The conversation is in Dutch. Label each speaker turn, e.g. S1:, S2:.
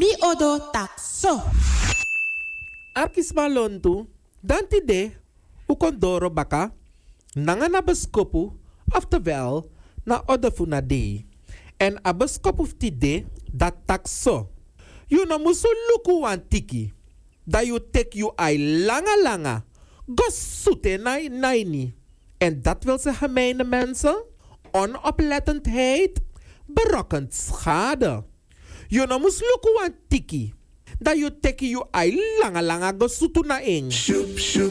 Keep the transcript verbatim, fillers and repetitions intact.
S1: Mi odo tak so.
S2: Arkis malontu, dan tide, ukondoro baka, nanga na beskopu, oftewel, na odefuna de. En a beskopu tide, dat tak so. You no musu luku wan tiki, dat you take you ai langa langa, go soete na naini. En dat wil zeggen, mijn mensen, onoplettendheid berokkent schade. You no musu luku wan tiki, dat you take you ai langa langa go soetu na ing.